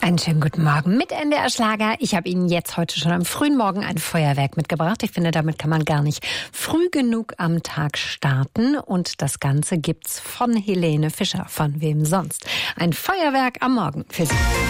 Einen schönen guten Morgen mit NDR Schlager. Ich habe Ihnen jetzt heute schon am frühen Morgen ein Feuerwerk mitgebracht. Ich finde, damit kann man gar nicht früh genug am Tag starten. Und das Ganze gibt's von Helene Fischer. Von wem sonst? Ein Feuerwerk am Morgen für Sie.